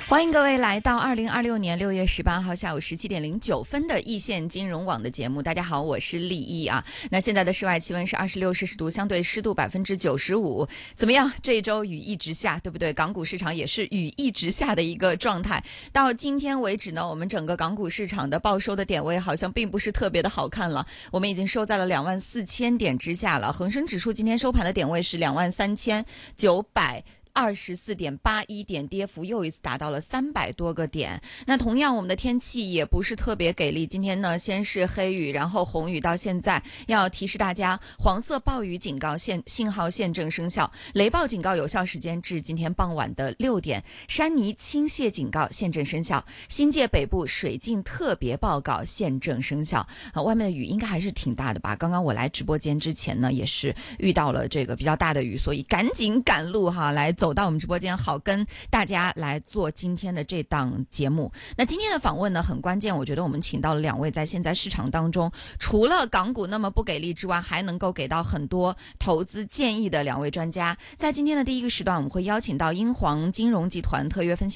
欢迎各位来到2026年6月18号下午17点09分的易线金融网的节目。大家好，我是丽艺啊。那现在的室外气温是26摄氏度，相对湿度95%。怎么样？这一周雨一直下，对不对？港股市场也是雨一直下的一个状态。到今天为止呢，我们整个港股市场的报收的点位好像并不是特别的好看了，我们已经收在了24000点之下了。恒生指数今天收盘的点位是23924.81点，跌幅又一次达到了300多个点。那同样我们的天气也不是特别给力，今天呢先是黑雨，然后红雨，到现在要提示大家黄色暴雨警告信号现正生效，雷暴警告有效时间至今天傍晚的6点，山泥倾泻警告现正生效，新界北部水浸特别报告现正生效。外面的雨应该还是挺大的吧，刚刚我来直播间之前呢也是遇到了这个比较大的雨，所以赶紧赶路哈，来走到我们直播间，好跟大家来做今天的这档节目。那今天的访问呢很关键，我觉得我们请到了2位在现在市场当中除了港股那么不给力之外，还能够给到很多投资建议的2位专家。在今天的第一个时段，我们会邀请到英皇金融集团特约分析